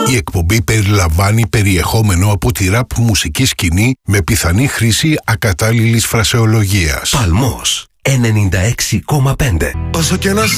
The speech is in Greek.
Η εκπομπή περιλαμβάνει περιεχόμενο από τη ραπ μουσική σκηνή με πιθανή χρήση ακατάλληλης φρασεολογίας. Παλμός 96,5. Όσο και να